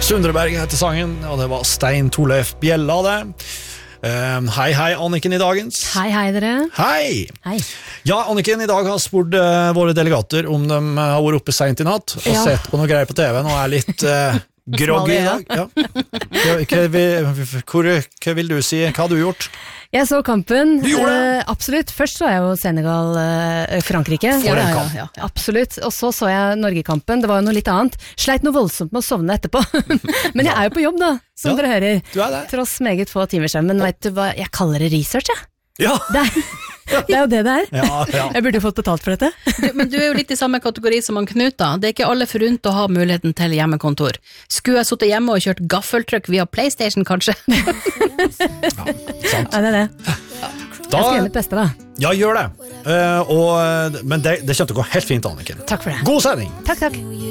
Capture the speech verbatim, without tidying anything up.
Sundreberg heter sangen, og det var Stein Torleif Bjella det. Uh, hei, hei, Anniken i dagens. Hei, hei dere. Hei. Hei. Ja, Anniken, i dag har spurt uh, våre delegater om de uh, har vært oppe sent i natt og Ja. sett på noe greier på T V, og er litt uh, groggy i dag. Ja. Hva, hva, vil- hvor, hva vil du si? Hva har du gjort? Jeg så kampen. Du gjorde det? Eh, absolutt. Først så jeg jo Senegal-Frankrike. For en kamp. Ja, ja. Absolutt. Og så så jeg Norge-kampen. Det var jo noe litt annet. Sleit noe voldsomt med å sovne etterpå. Men jeg er jo på jobb da, som Ja, dere hører. du er det. Tross meget få timer siden. Men vet du hva, jeg kaller det research, jeg. Ja, Det er, det er jo det det er. ja, ja. Jeg burde jo fått betalt for dette. Du, men du er jo litt i samme kategori som han Knut da. Det er ikke alle forunt å ha muligheten til hjemmekontor. Skulle jeg sittet hjemme og kjørt gaffeltrykk via PlayStation, kanskje? Ja, det er det. Da, Jeg skal gjøre mitt beste da. ja, gjør det. Uh, og, men det, det kommer til å gå helt fint, Anniken. Takk for det. God sending! Takk, takk.